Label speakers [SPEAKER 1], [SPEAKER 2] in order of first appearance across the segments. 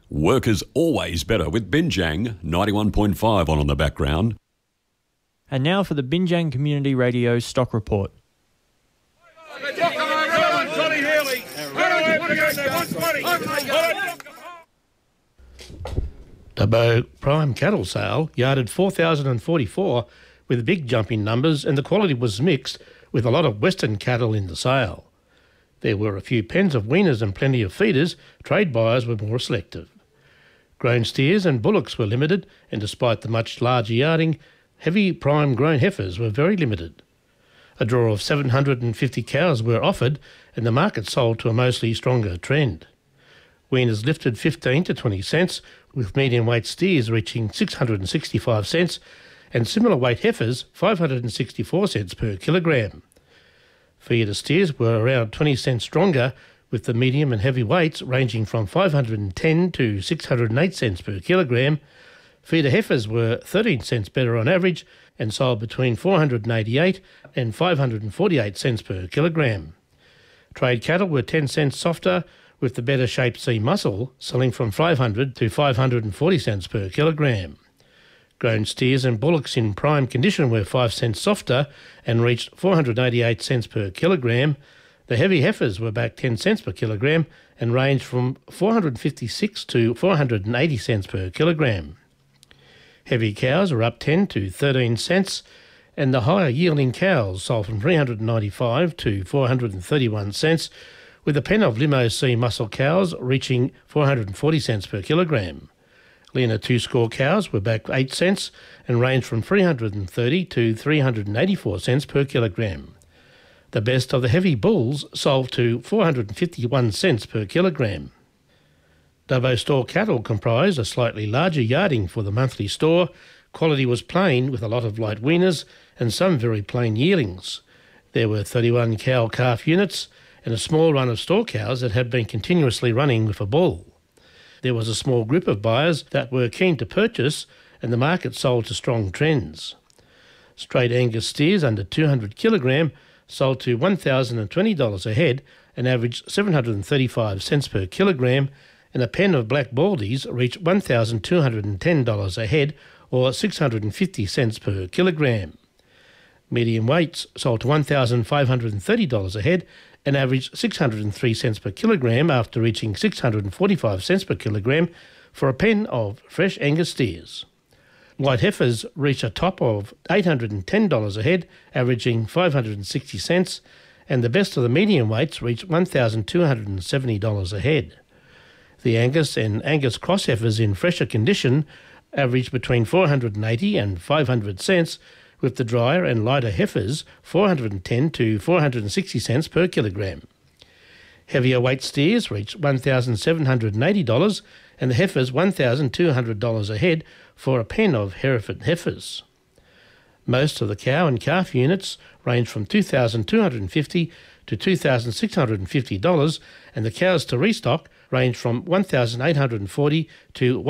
[SPEAKER 1] Work is always better with Binjang, 91.5 on the background.
[SPEAKER 2] And now for the Binjang Community Radio Stock Report.
[SPEAKER 3] Dubbo Prime Cattle Sale yarded 4,044 with big jump in numbers, and the quality was mixed with a lot of Western cattle in the sale. There were a few pens of weaners and plenty of feeders. Trade buyers were more selective. Grown steers and bullocks were limited, and despite the much larger yarding, heavy prime grown heifers were very limited. A draw of 750 cows were offered, and the market sold to a mostly stronger trend. Weaners lifted 15 to 20 cents, with medium weight steers reaching 665 cents, and similar weight heifers 564 cents per kilogram. Feeder steers were around 20 cents stronger, with the medium and heavy weights ranging from 510 to 608 cents per kilogram. Feeder heifers were 13 cents better on average and sold between 488 and 548 cents per kilogram. Trade cattle were 10 cents softer, with the better shaped C muscle selling from 500 to 540 cents per kilogram. Grown steers and bullocks in prime condition were 5 cents softer and reached 488 cents per kilogram. The heavy heifers were back 10 cents per kilogram and ranged from 456 to 480 cents per kilogram. Heavy cows are up 10 to 13 cents, and the higher yielding cows sold from 395 to 431 cents, with a pen of Limo C muscle cows reaching 440 cents per kilogram. Leaner two-score cows were back 8 cents and ranged from 330 to 384 cents per kilogram. The best of the heavy bulls sold to 451 cents per kilogram. Dubbo store cattle comprised a slightly larger yarding for the monthly store. Quality was plain, with a lot of light weaners and some very plain yearlings. There were 31 cow-calf units and a small run of store cows that had been continuously running with a bull. There was a small group of buyers that were keen to purchase, and the market sold to strong trends. Straight Angus steers under 200 kilogram sold to $1,020 a head and averaged 735 cents per kilogram, and a pen of black baldies reached $1,210 a head, or 650 cents per kilogram. Medium weights sold to $1,530 a head and averaged 603 cents per kilogram after reaching 645 cents per kilogram for a pen of fresh Angus steers. White heifers reached a top of $810 a head, averaging 560 cents, and the best of the medium weights reached $1,270 a head. The Angus and Angus cross heifers in fresher condition averaged between 480 and 500 cents, with the drier and lighter heifers 410 to 460 cents per kilogram. Heavier weight steers reached $1,780 and the heifers $1,200 a head for a pen of Hereford heifers. Most of the cow and calf units range from $2,250 to $2,650, and the cows to restock range from $1,840 to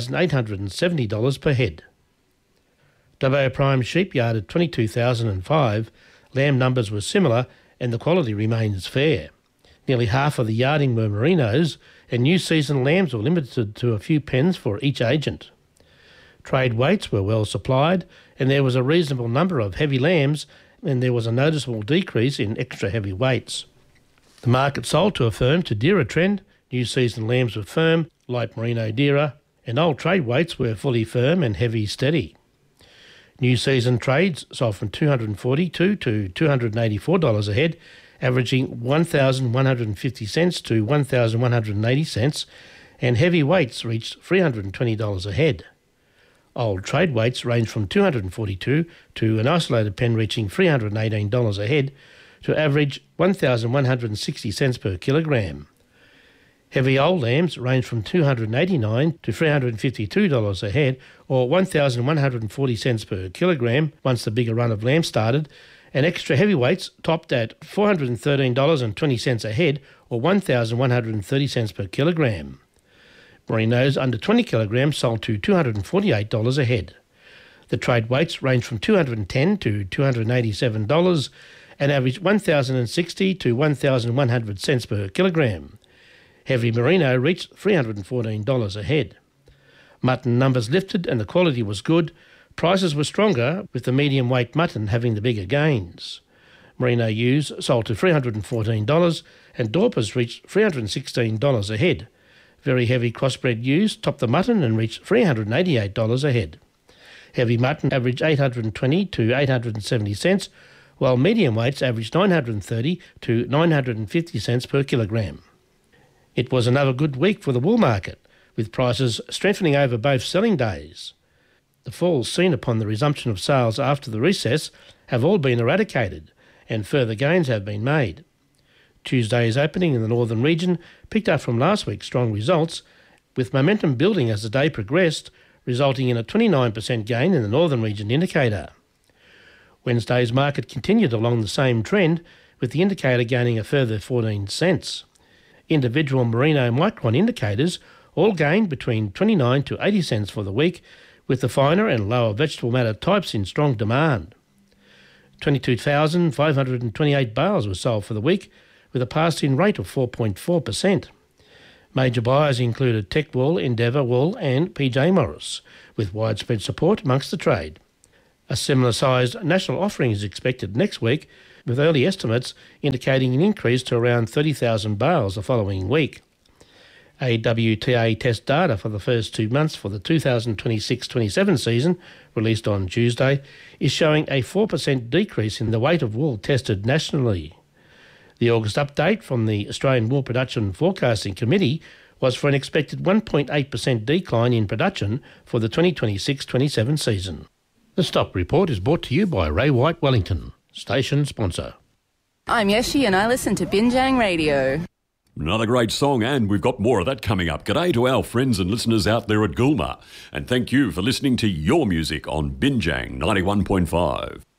[SPEAKER 3] $1,870 per head. Dubbo Prime sheep yarded 22,005. Lamb numbers were similar and the quality remains fair. Nearly half of the yarding were merinos, and new season lambs were limited to a few pens for each agent. Trade weights were well supplied, and there was a reasonable number of heavy lambs, and there was a noticeable decrease in extra heavy weights. The market sold to a firm to dearer trend. New season lambs were firm, light merino dearer, and old trade weights were fully firm and heavy steady. New season trades sold from $242 to $284 a head, averaging 1,150 cents to 1,180 cents, and heavy weights reached $320 a head. Old trade weights range from $242 to an isolated pen reaching $318 a head to average 1,160 cents per kilogram. Heavy old lambs range from $289 to $352 a head, or 1,140 cents per kilogram once the bigger run of lambs started, and extra heavyweights topped at $413.20 a head, or 1,130 cents per kilogram. Merinos under 20 kilograms sold to $248 a head. The trade weights range from $210 to $287 and averaged 1,060 to 1,100 cents per kilogram. Heavy merino reached $314 a head. Mutton numbers lifted and the quality was good. Prices were stronger, with the medium weight mutton having the bigger gains. Merino ewes sold to $314 and Dorpers reached $316 a head. Very heavy crossbred ewes topped the mutton and reached $388 a head. Heavy mutton averaged 820 to 870 cents, while medium weights averaged 930 to 950 cents per kilogram. It was another good week for the wool market, with prices strengthening over both selling days. The falls seen upon the resumption of sales after the recess have all been eradicated, and further gains have been made. Tuesday's opening in the northern region picked up from last week's strong results, with momentum building as the day progressed, resulting in a 29% gain in the northern region indicator. Wednesday's market continued along the same trend, with the indicator gaining a further 14 cents. Individual merino micron indicators all gained between 29 to 80 cents for the week, with the finer and lower vegetable matter types in strong demand. 22,528 bales were sold for the week, with a pass-in rate of 4.4%. Major buyers included Tech Wool, Endeavour Wool and PJ Morris, with widespread support amongst the trade. A similar-sized national offering is expected next week, with early estimates indicating an increase to around 30,000 bales the following week. AWTA test data for the first 2 months for the 2026-27 season, released on Tuesday, is showing a 4% decrease in the weight of wool tested nationally. The August update from the Australian Wool Production Forecasting Committee was for an expected 1.8% decline in production for the 2026-27 season. The Stock Report is brought to you by Ray White Wellington, station sponsor.
[SPEAKER 4] I'm Yeshi and I listen to Binjang Radio.
[SPEAKER 1] Another great song, and we've got more of that coming up. G'day to our friends and listeners out there at Goolma, and thank you for listening to your music on Binjang 91.5.